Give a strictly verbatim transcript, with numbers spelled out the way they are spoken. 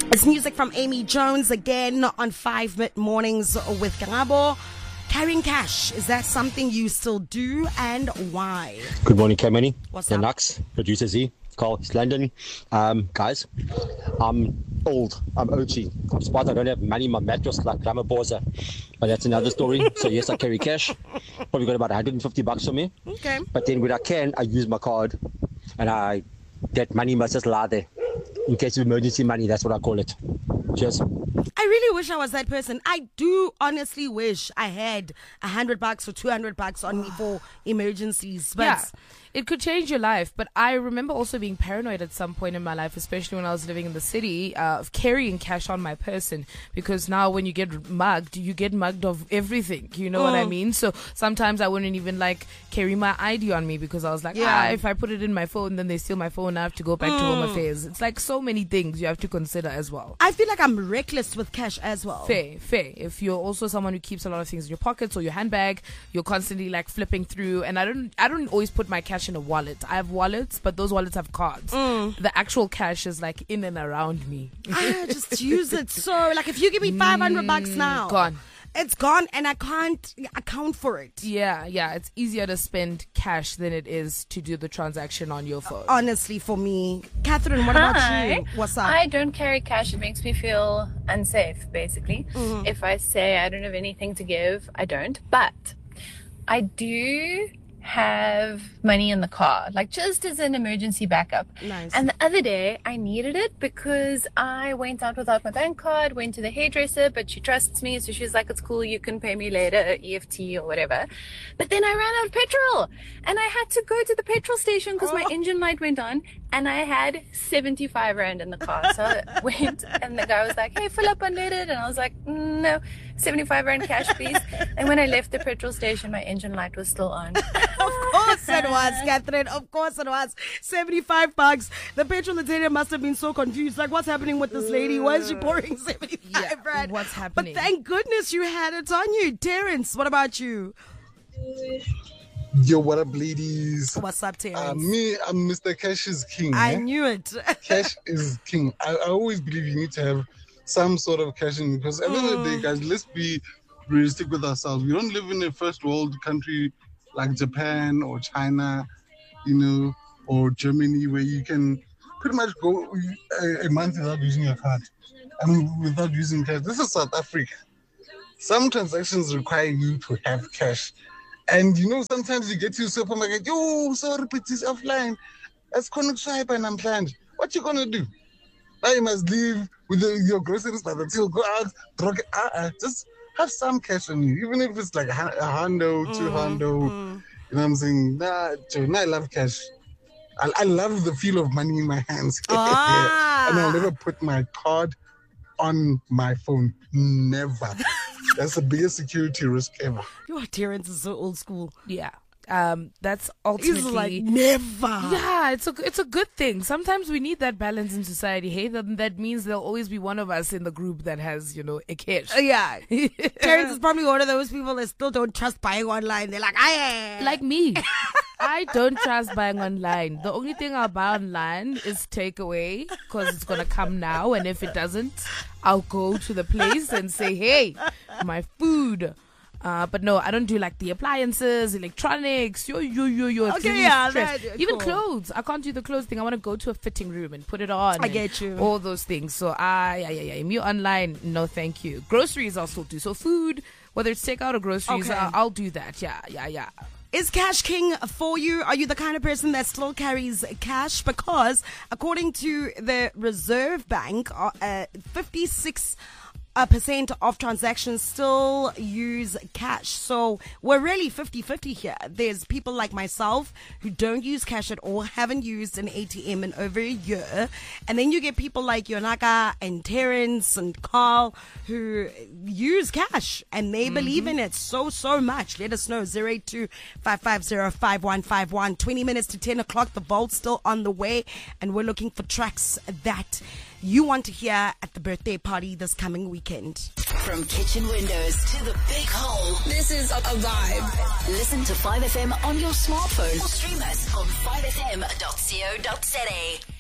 It's music from Amy Jones again on five Mid Mornings with Gabo. Carrying cash, is that something you still do, and why? Good morning, Kamini. What's the up? Nux, producer Z, Carl, East London. Um, guys, I'm old. I'm O G. I'm smart. I don't have money in my mattress like Ramaphosa. But that's another story. So yes, I carry cash. Probably got about one hundred fifty bucks on me. Okay. But then when I can, I use my card and I get money must just lie there. In case of emergency money, that's what I call it. Cheers. I really wish I was that person. I do honestly wish I had a hundred bucks or two hundred bucks on me for emergencies. But yeah, it could change your life. But I remember also being paranoid at some point in my life, especially when I was living in the city, uh, of carrying cash on my person. Because now when you get mugged, you get mugged of everything. You know Mm. what I mean? So sometimes I wouldn't even like carry my I D on me because I was like, Yeah. ah, if I put it in my phone, then they steal my phone. I have to go back to home affairs. It's like so many things you have to consider as well. I feel like I'm reckless with cash as well. Fair, fair. If you're also someone who keeps a lot of things in your pockets or your handbag, you're constantly like flipping through. And I don't, I don't always put my cash in a wallet. I have wallets, but those wallets have cards. Mm. The actual cash is like in and around me. I just use it so like if you give me five hundred bucks now, Gone. It's gone, and I can't account for it. Yeah, yeah. It's easier to spend cash than it is to do the transaction on your phone. Honestly, for me, Catherine, what Hi. about you? What's up? I don't carry cash. It makes me feel unsafe, basically. Mm-hmm. If I say I don't have anything to give, I don't. But I do have money in the car, like just as an emergency backup. Nice. And the other day, I needed it because I went out without my bank card, went to the hairdresser, but she trusts me, so she's like, it's cool, you can pay me later, E F T or whatever. But then I ran out of petrol, and I had to go to the petrol station because my engine light went on, and I had seventy-five rand in the car. So I went, and the guy was like, hey, fill up unleaded, and I was like, mm, no, seventy-five rand cash, please. And when I left the petrol station, my engine light was still on. Of course it was, Catherine. Of course it was. seventy-five bucks. The petrol attendant must have been so confused. Like, what's happening with this lady? Why is she pouring seventy-five Yeah, rand? what's happening? But thank goodness you had it on you. Terrence, what about you? Yo, what up, ladies? What's up, Terrence? Uh, me, I'm Mister Cash is King. I eh? knew it. Cash is king. I, I always believe you need to have some sort of cash in, because at the end of the day, guys, let's be realistic with ourselves. We don't live in a first world country like Japan or China, you know, or Germany, where you can pretty much go a, a month without using your card. I mean, without using cash. This is South Africa. Some transactions require you to have cash. And, you know, sometimes you get to a supermarket, yo, sorry, but it's offline. That's going to swipe and I'm planned. What you going to do? Now you must leave with the, your groceries by the till, go out, drug, uh-uh, just have some cash on you, even if it's like a, a hundo, two hundo. Mm. You know what I'm saying? Nah, Joe, nah, I love cash. I, I love the feel of money in my hands. Ah. And I'll never put my card on my phone. Never. That's the biggest security risk ever. Your Terrence is so old school. Yeah. Um, that's He's ultimately like, never. Yeah, it's a it's a good thing. Sometimes we need that balance in society. Hey, that, that means there'll always be one of us in the group that has, you know, a cash. Uh, yeah. Terrence is probably one of those people that still don't trust buying online. They're like, I Like me. I don't trust buying online. The only thing I'll buy online is takeaway because it's going to come now. And if it doesn't, I'll go to the place and say, hey, my food. Uh, but no, I don't do like the appliances, electronics, yo, yo, yo, yo. It's Okay, really yeah, stress. that- Even cool. clothes. I can't do the clothes thing. I want to go to a fitting room and put it on. I and get you. All those things. So, ah, yeah, yeah, yeah. Me online, no, thank you. Groceries, I'll still do. So, food, whether it's takeout or groceries, Okay. uh, I'll do that. Yeah, yeah, yeah. Is cash king for you? Are you the kind of person that still carries cash? Because according to the Reserve Bank, uh, uh, fifty-six uh, percent of transactions still use cash. So we're really fifty-fifty here. There's people like myself who don't use cash at all, haven't used an A T M in over a year. And then you get people like Yonaka and Terrence and Carl who use cash and they believe in it so, so much. Let us know. zero eight two, five five zero, five one five one. twenty minutes to ten o'clock. The Volt's still on the way. And we're looking for tracks that you want to hear at the birthday party this coming weekend. From kitchen windows to the big hole, This is a, a vibe. listen to five F M on your smartphone or stream us on five f m dot co dot za.